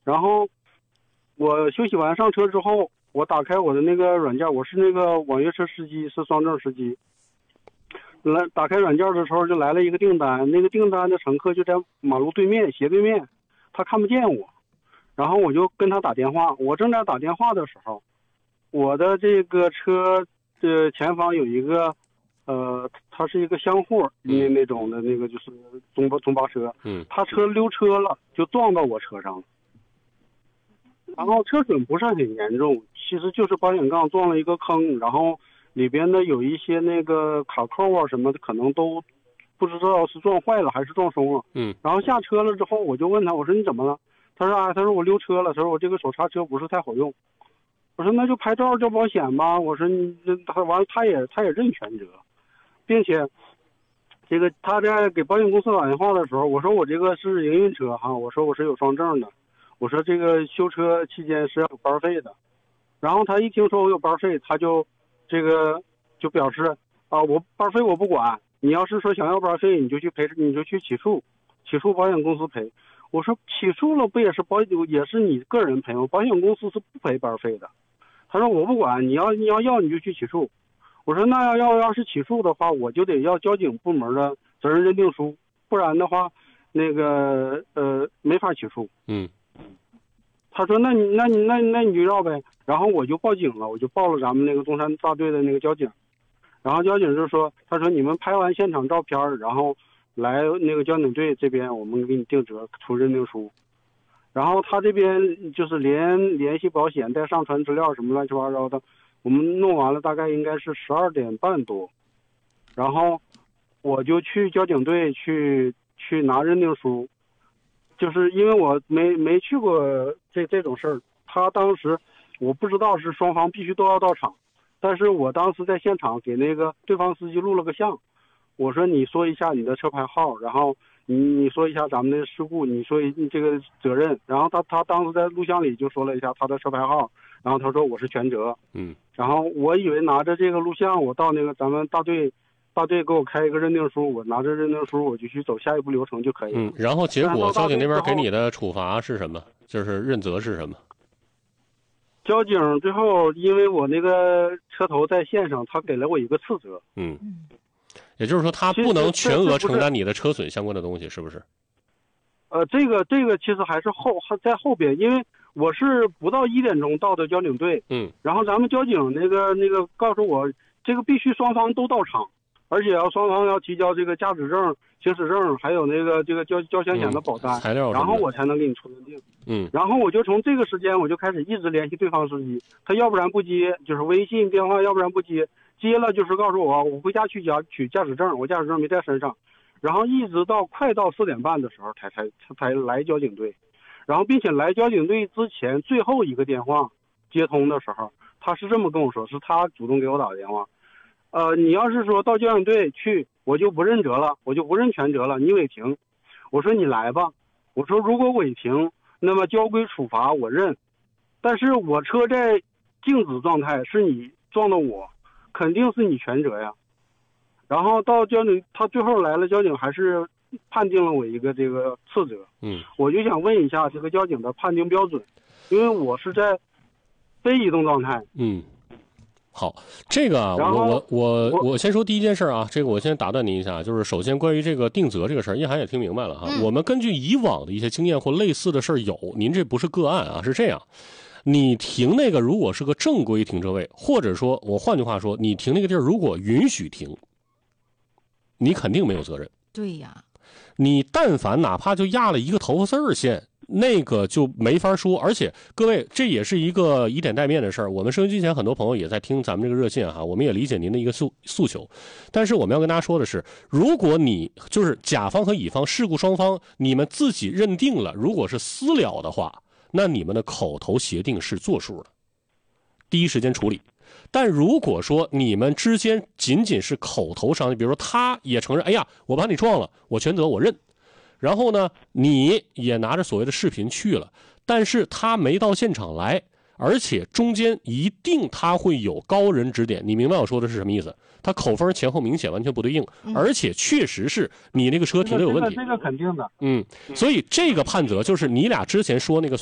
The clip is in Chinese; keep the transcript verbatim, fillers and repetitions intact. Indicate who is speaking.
Speaker 1: 然后我休息完上车之后，我打开我的那个软件，我是那个网约车司机，是双证司机。来打开软件的时候，就来了一个订单，那个订单的乘客就在马路对面斜对面，他看不见我，然后我就跟他打电话。我正在打电话的时候，我的这个车的前方有一个，呃，它是一个厢货那那种的那个就是中巴中巴车，
Speaker 2: 嗯，
Speaker 1: 他车溜车了，就撞到我车上了。然后车损不是很严重，其实就是保险杠撞了一个坑，然后里边的有一些那个卡扣啊什么的，可能都不知道是撞坏了还是撞松了。
Speaker 2: 嗯，
Speaker 1: 然后下车了之后，我就问他，我说你怎么了？他说啊，他说我溜车了，他说我这个手刹车不是太好用。我说那就拍照交保险吧。我说你这他完了，他也他也认全责，并且这个他在给保险公司打电话的时候，我说我这个是营运车哈，我说我是有双证的。我说这个修车期间是要有班费的，然后他一听说我有班费，他就这个就表示啊，我班费我不管，你要是说想要班费，你就去赔，你就去起诉，起诉保险公司赔。我说起诉了不也是保也是你个人赔吗？保险公司是不赔班费的。他说我不管，你要你要要你就去起诉。我说那要要要是起诉的话，我就得要交警部门的责任认定书，不然的话，那个呃没法起诉。
Speaker 2: 嗯。
Speaker 1: 他说：“那你那你那那你就要呗。”然后我就报警了，我就报了咱们那个中山大队的那个交警。然后交警就说：“他说你们拍完现场照片，然后来那个交警队这边，我们给你定责出认定书。”然后他这边就是连联系保险、带上传资料什么乱七八糟的，我们弄完了，大概应该是十二点半多。然后我就去交警队去去拿认定书。就是因为我没没去过这这种事儿，他当时我不知道是双方必须都要到场，但是我当时在现场给那个对方司机录了个像，我说你说一下你的车牌号，然后你你说一下咱们的事故，你说一这个责任，然后他他当时在录像里就说了一下他的车牌号，然后他说我是全责，
Speaker 2: 嗯，
Speaker 1: 然后我以为拿着这个录像，我到那个咱们大队。大队给我开一个认定书，我拿着认定书我就去走下一步流程就可以了。
Speaker 2: 嗯，然后结果交警那边给你的处罚是什么？就是认责是什么？
Speaker 1: 交警最后因为我那个车头在线上，他给了我一个次责。
Speaker 2: 嗯，也就是说他不能全额承担你的车损相关的东西，是不是？
Speaker 1: 呃，这个这个其实还是后在后边，因为我是不到一点钟到的交警队。
Speaker 2: 嗯，
Speaker 1: 然后咱们交警那个那个告诉我，这个必须双方都到场。而且要双方要提交这个驾驶证、行驶证，还有那个这个交交强险的保单、
Speaker 2: 嗯、材料，
Speaker 1: 然后我才能给你出认定。
Speaker 2: 嗯，
Speaker 1: 然后我就从这个时间我就开始一直联系对方司机，他要不然不接，就是微信电话，要不然不接，接了就是告诉我我回家去家取驾驶证，我驾驶证没在身上，然后一直到快到四点半的时候才才才来交警队，然后并且来交警队之前最后一个电话接通的时候，他是这么跟我说，是他主动给我打的电话。呃，你要是说到交警队去，我就不认责了，我就不认全责了，你违停。我说你来吧，我说如果违停，那么交规处罚我认，但是我车在静止状态，是你撞的我，肯定是你全责呀。然后到交警，他最后来了，交警还是判定了我一个这个次责。
Speaker 2: 嗯，
Speaker 1: 我就想问一下这个交警的判定标准，因为我是在非移动状态。
Speaker 2: 嗯。好，这个啊，我我我我先说第一件事啊，这个我先打断您一下，就是首先关于这个定责这个事儿，叶涵也听明白了哈、嗯。我们根据以往的一些经验或类似的事儿有，您这不是个案啊，是这样，你停那个如果是个正规停车位，或者说我换句话说，你停那个地儿如果允许停，你肯定没有责任。
Speaker 3: 对呀，
Speaker 2: 你但凡哪怕就压了一个头发丝儿线。那个就没法说，而且各位，这也是一个以点带面的事儿。我们收音机前很多朋友也在听咱们这个热线哈，我们也理解您的一个诉诉求，但是我们要跟大家说的是，如果你就是甲方和乙方事故双方，你们自己认定了，如果是私了的话，那你们的口头协定是作数的，第一时间处理。但如果说你们之间仅仅是口头上，比如说他也承认，哎呀，我把你撞了，我全责，我认。然后呢，你也拿着所谓的视频去了，但是他没到现场来，而且中间一定他会有高人指点。你明白我说的是什么意思？他口风前后明显完全不对应，
Speaker 3: 嗯、
Speaker 2: 而且确实是你那个车停的有问题。
Speaker 1: 这个、这个、这个肯定的。
Speaker 2: 嗯，所以这个判责就是你俩之前说那个